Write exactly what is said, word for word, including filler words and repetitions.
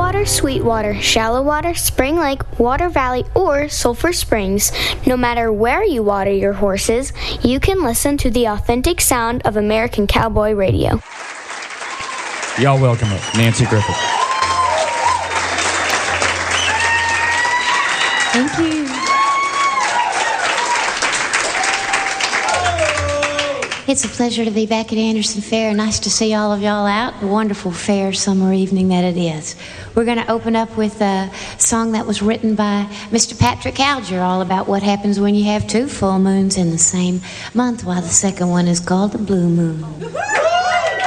water, sweet water, shallow water, Spring Lake, Water Valley, or Sulphur Springs. No matter where you water your horses, you can listen to the authentic sound of American Cowboy Radio. Y'all welcome it, Nanci Griffith. Thank you. It's a pleasure to be back at Anderson Fair. Nice to see all of y'all out. A wonderful fair summer evening that it is. We're going to open up with a song that was written by Mister Patrick Alger, all about what happens when you have two full moons in the same month, while the second one is called the blue moon.